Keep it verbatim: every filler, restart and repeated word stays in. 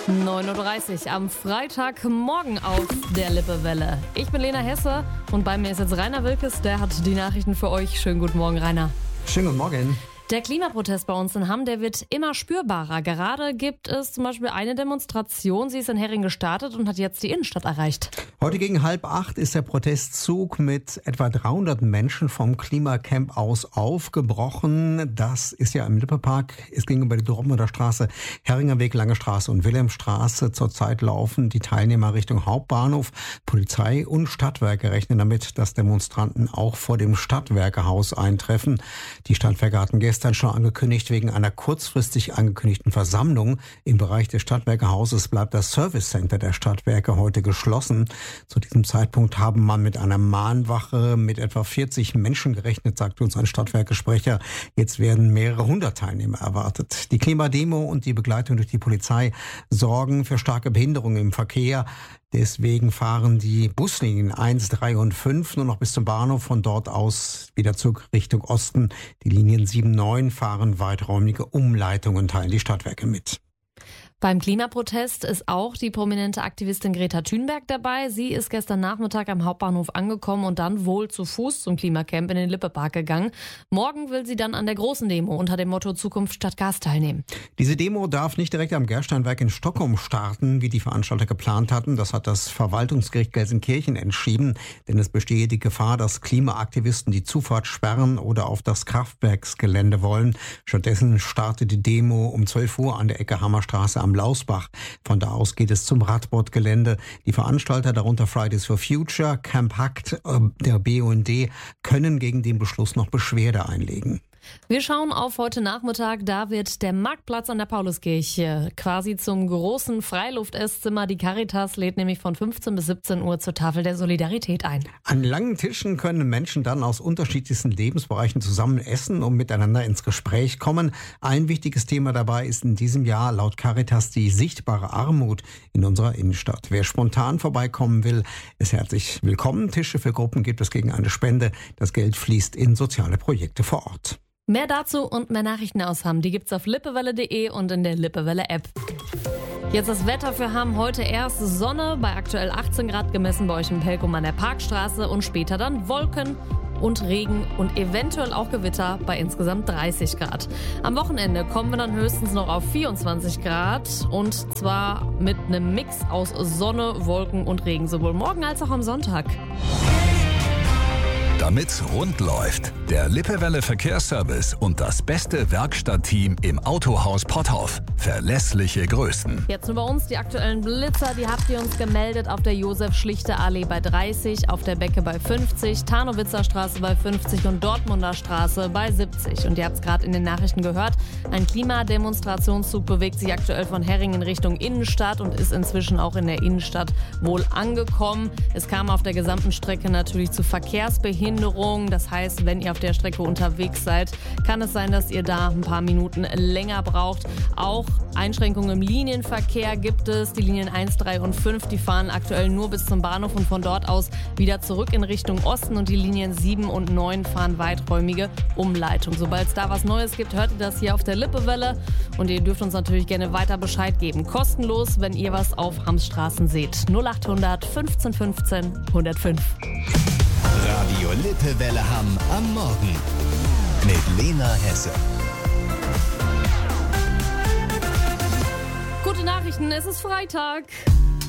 neun Uhr dreißig am Freitagmorgen auf der Lippewelle. Ich bin Lena Hesse und bei mir ist jetzt Rainer Wilkes, der hat die Nachrichten für euch. Schönen guten Morgen, Rainer. Schönen guten Morgen. Der Klimaprotest bei uns in Hamm, der wird immer spürbarer. Gerade gibt es zum Beispiel eine Demonstration, sie ist in Hering gestartet und hat jetzt die Innenstadt erreicht. Heute gegen halb acht ist der Protestzug mit etwa dreihundert Menschen vom Klimacamp aus aufgebrochen. Das ist ja im Lippepark, ist gegenüber der Dortmunder Straße, Heringer Weg, Lange Straße und Wilhelmstraße. Zurzeit laufen die Teilnehmer Richtung Hauptbahnhof. Polizei und Stadtwerke rechnen damit, dass Demonstranten auch vor dem Stadtwerkehaus eintreffen. Die Stadtwerke hatten gestern gestern schon angekündigt, wegen einer kurzfristig angekündigten Versammlung im Bereich des Stadtwerkehauses bleibt das Service Center der Stadtwerke heute geschlossen. Zu diesem Zeitpunkt haben man mit einer Mahnwache mit etwa vierzig Menschen gerechnet, sagt uns ein Stadtwerkesprecher. Jetzt werden mehrere hundert Teilnehmer erwartet. Die Klimademo und die Begleitung durch die Polizei sorgen für starke Behinderungen im Verkehr. Deswegen fahren die Buslinien eins, drei und fünf nur noch bis zum Bahnhof, von dort aus wieder zurück Richtung Osten. Die Linien sieben, neun fahren weiträumige Umleitungen, teilen die Stadtwerke mit. Beim Klimaprotest ist auch die prominente Aktivistin Greta Thunberg dabei. Sie ist gestern Nachmittag am Hauptbahnhof angekommen und dann wohl zu Fuß zum Klimacamp in den Lippepark gegangen. Morgen will sie dann an der großen Demo unter dem Motto Zukunft statt Gas teilnehmen. Diese Demo darf nicht direkt am Gersteinwerk in Stockholm starten, wie die Veranstalter geplant hatten. Das hat das Verwaltungsgericht Gelsenkirchen entschieden, denn es bestehe die Gefahr, dass Klimaaktivisten die Zufahrt sperren oder auf das Kraftwerksgelände wollen. Stattdessen startet die Demo um zwölf Uhr an der Ecke Hammerstraße am Lausbach. Von da aus geht es zum Radbordgelände. Die Veranstalter, darunter Fridays for Future, Camp Hackt, der B U N D, können gegen den Beschluss noch Beschwerde einlegen. Wir schauen auf heute Nachmittag. Da wird der Marktplatz an der Pauluskirche quasi zum großen Freiluft-Esszimmer. Die Caritas lädt nämlich von fünfzehn bis siebzehn Uhr zur Tafel der Solidarität ein. An langen Tischen können Menschen dann aus unterschiedlichsten Lebensbereichen zusammen essen und miteinander ins Gespräch kommen. Ein wichtiges Thema dabei ist in diesem Jahr laut Caritas die sichtbare Armut in unserer Innenstadt. Wer spontan vorbeikommen will, ist herzlich willkommen. Tische für Gruppen gibt es gegen eine Spende. Das Geld fließt in soziale Projekte vor Ort. Mehr dazu und mehr Nachrichten aus Hamm, die gibt's auf lippewelle punkt de und in der Lippewelle-App. Jetzt das Wetter für Hamm. Heute erst Sonne bei aktuell achtzehn Grad gemessen bei euch in Pelkum an der Parkstraße und später dann Wolken und Regen und eventuell auch Gewitter bei insgesamt dreißig Grad. Am Wochenende kommen wir dann höchstens noch auf vierundzwanzig Grad und zwar mit einem Mix aus Sonne, Wolken und Regen, sowohl morgen als auch am Sonntag. Damit rund läuft, der Lippewelle Verkehrsservice und das beste Werkstattteam im Autohaus Potthoff. Verlässliche Größen. Jetzt nur bei uns die aktuellen Blitzer, die habt ihr uns gemeldet auf der Josef-Schlichte-Allee bei dreißig, auf der Becke bei fünfzig, Tarnowitzer Straße bei fünfzig und Dortmunder Straße bei siebzig. Und ihr habt es gerade in den Nachrichten gehört, ein Klimademonstrationszug bewegt sich aktuell von Hering in Richtung Innenstadt und ist inzwischen auch in der Innenstadt wohl angekommen. Es kam auf der gesamten Strecke natürlich zu Verkehrsbehinderungen. Das heißt, wenn ihr auf der Strecke unterwegs seid, kann es sein, dass ihr da ein paar Minuten länger braucht. Auch Einschränkungen im Linienverkehr gibt es. Die Linien eins, drei und fünf, die fahren aktuell nur bis zum Bahnhof und von dort aus wieder zurück in Richtung Osten. Und die Linien sieben und neun fahren weiträumige Umleitung. Sobald es da was Neues gibt, hört ihr das hier auf der Lippewelle. Und ihr dürft uns natürlich gerne weiter Bescheid geben. Kostenlos, wenn ihr was auf Hamms Straßen seht. null achthundert fünfzehn fünfzehn hundertfünf. Radio Lippewelle Hamm am Morgen mit Lena Hesse. Gute Nachrichten, es ist Freitag.